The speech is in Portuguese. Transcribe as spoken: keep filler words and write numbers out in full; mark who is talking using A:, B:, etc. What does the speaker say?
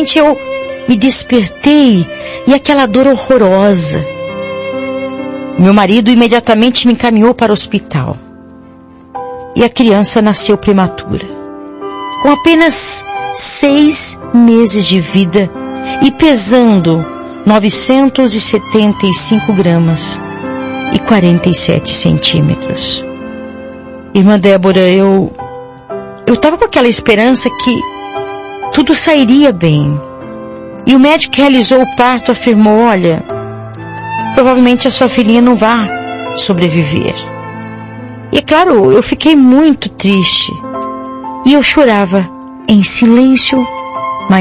A: repente eu me despertei e aquela dor horrorosa. Meu marido imediatamente me encaminhou para o hospital. E a criança nasceu prematura, com apenas seis meses de vida e pesando novecentos e setenta e cinco gramas e quarenta e sete centímetros. Irmã Débora, eu eu estava com aquela esperança que tudo sairia bem. E o médico que realizou o parto afirmou, olha, provavelmente a sua filhinha não vai sobreviver. E é claro, eu fiquei muito triste. E eu chorava em silêncio